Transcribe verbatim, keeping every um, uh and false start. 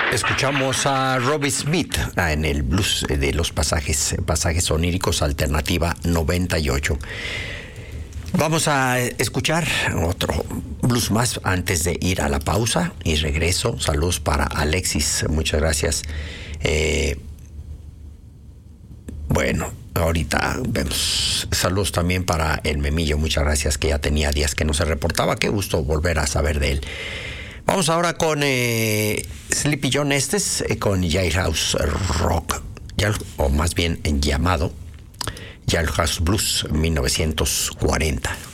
Escuchamos a Robbie Smith en el blues de los pasajes, pasajes oníricos, alternativa noventa y ocho. Vamos a escuchar otro blues más antes de ir a la pausa y regreso. Saludos para Alexis, muchas gracias. Eh, bueno, ahorita vemos. Saludos también para el Memillo, muchas gracias, que ya tenía días que no se reportaba. Qué gusto volver a saber de él. Vamos ahora con eh, Sleepy John Estes, eh, con Jailhouse Rock, o más bien llamado Jailhouse Blues mil novecientos cuarenta.